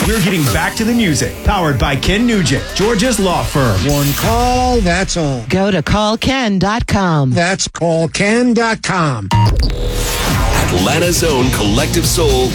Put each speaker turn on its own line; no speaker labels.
We're getting back to the music. Powered by Ken Nugent, Georgia's law firm.
One call, that's all.
Go to callken.com.
That's callken.com.
Atlanta's own Collective Soul